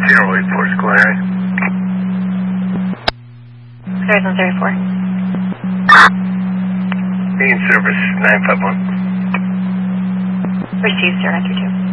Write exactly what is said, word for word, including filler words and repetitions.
zero eight four, school area. Arizona zero four. Main service nine five one. Received, zero nine three two.